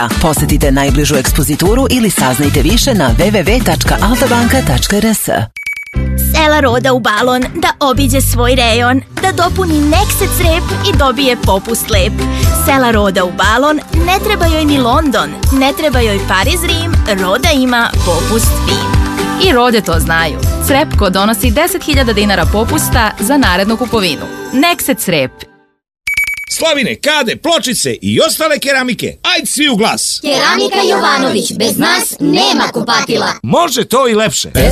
kupova. Posetite najbližu ekspozituru ili saznajte više na www.altabanka.rs. Sela Roda u balon da obiđe svoj rejon, da dopuni Neksec rep i dobije popust lep. Sela Roda u balon, ne treba joj ni London, ne treba joj Pariz, Rim, Roda ima popust fin. I Rode to znaju. Crepko donosi 10.000 dinara popusta za narednu kupovinu. Neksec rep. Slavine, kade, pločice i ostale keramike. Ajde svi u glas. Keramika Jovanović, bez nas nema kupatila. Može to i lepše.